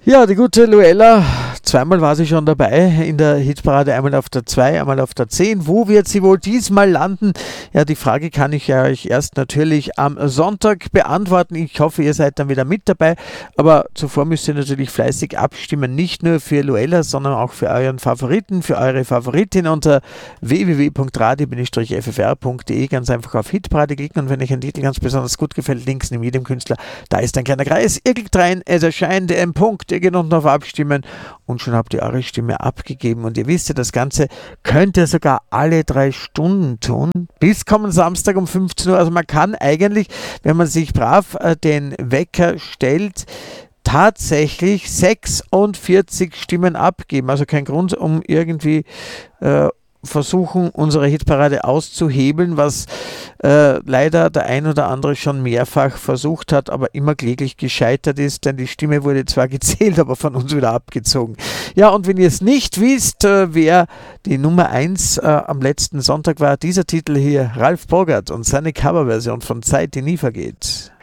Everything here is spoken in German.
Ja, die gute Luella, zweimal war sie schon dabei in der Hitparade, einmal auf der 2, einmal auf der 10. Wo wird sie wohl diesmal landen? Ja, die Frage kann ich euch erst natürlich am Sonntag beantworten. Ich hoffe, ihr seid dann wieder mit dabei, aber zuvor müsst ihr natürlich fleißig abstimmen, nicht nur für Luella, sondern auch für euren Favoriten, für eure Favoritin unter www.radio-ffr.de. Ganz einfach auf Hitparade klicken und wenn euch ein Titel ganz besonders gut gefällt, links neben jedem Künstler, da ist ein kleiner Kreis, ihr klickt rein, es erscheint ein Punkt, ihr geht unten auf Abstimmen und schon habt ihr eure Stimme abgegeben und ihr wisst ja, das Ganze könnt ihr sogar alle 3 Stunden tun, bis kommenden Samstag um 15 Uhr, also man kann eigentlich, wenn man sich brav den Wecker stellt, tatsächlich 46 Stimmen abgeben, also kein Grund, um irgendwie versuchen, unsere Hitparade auszuhebeln, was leider der ein oder andere schon mehrfach versucht hat, aber immer kläglich gescheitert ist, denn die Stimme wurde zwar gezählt, aber von uns wieder abgezogen. Ja, und wenn ihr es nicht wisst, wer die Nummer 1 am letzten Sonntag war, dieser Titel hier, Ralf Bogart und seine Coverversion von Zeit, die nie vergeht.